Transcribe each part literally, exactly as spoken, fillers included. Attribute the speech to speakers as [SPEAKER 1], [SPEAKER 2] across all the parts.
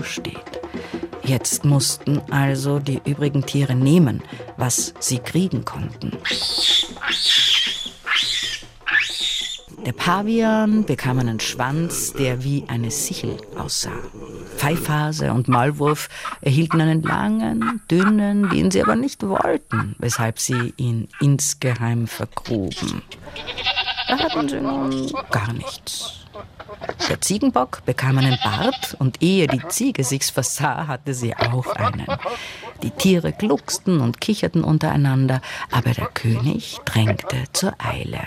[SPEAKER 1] steht. Jetzt mussten also die übrigen Tiere nehmen, was sie kriegen konnten. Der Pavian bekam einen Schwanz, der wie eine Sichel aussah. Pfeifhase und Maulwurf erhielten einen langen, dünnen, den sie aber nicht wollten, weshalb sie ihn insgeheim vergruben. Da hatten sie nun gar nichts. Der Ziegenbock bekam einen Bart und ehe die Ziege sich's versah, hatte sie auch einen. Die Tiere glucksten und kicherten untereinander, aber der König drängte zur Eile.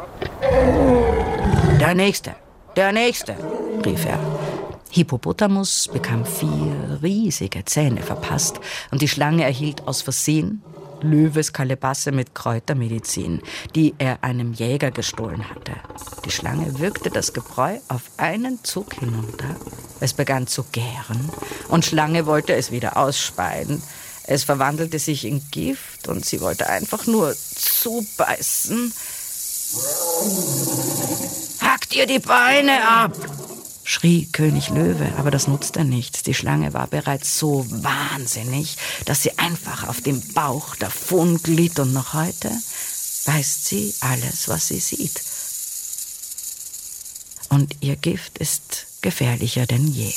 [SPEAKER 1] Der Nächste, der Nächste, rief er. Hippopotamus bekam vier riesige Zähne verpasst und die Schlange erhielt aus Versehen Löwes Kalebasse mit Kräutermedizin, die er einem Jäger gestohlen hatte. Die Schlange würgte das Gebräu auf einen Zug hinunter. Es begann zu gären und Schlange wollte es wieder ausspeien. Es verwandelte sich in Gift und sie wollte einfach nur zubeißen. »Hackt ihr die Beine ab!« schrie König Löwe, aber das nutzte nichts. Die Schlange war bereits so wahnsinnig, dass sie einfach auf dem Bauch davon glitt und noch heute beißt sie alles, was sie sieht. Und ihr Gift ist gefährlicher denn je.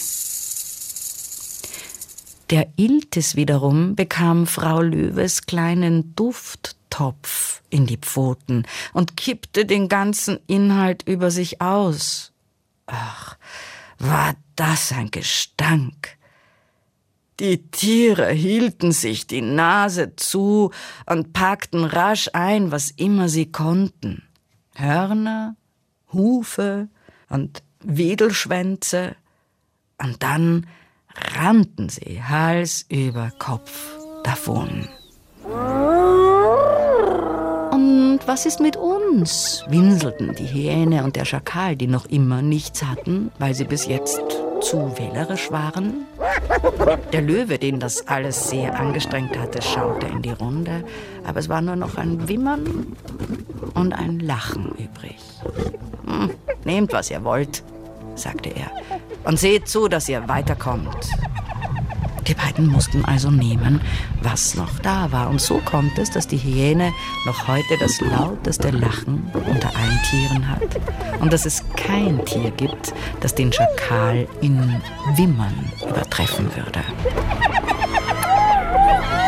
[SPEAKER 1] Der Iltis wiederum bekam Frau Löwes kleinen Dufttopf in die Pfoten und kippte den ganzen Inhalt über sich aus. Ach, war das ein Gestank! Die Tiere hielten sich die Nase zu und packten rasch ein, was immer sie konnten. Hörner, Hufe und Wedelschwänze. Und dann rannten sie Hals über Kopf davon. »Und was ist mit uns?« winselten die Hyäne und der Schakal, die noch immer nichts hatten, weil sie bis jetzt zu wählerisch waren. Der Löwe, den das alles sehr angestrengt hatte, schaute in die Runde, aber es war nur noch ein Wimmern und ein Lachen übrig. Hm, »Nehmt, was ihr wollt«, sagte er, »und seht zu, dass ihr weiterkommt.« Die beiden mussten also nehmen, was noch da war. Und so kommt es, dass die Hyäne noch heute das lauteste Lachen unter allen Tieren hat. Und dass es kein Tier gibt, das den Schakal in Wimmern übertreffen würde.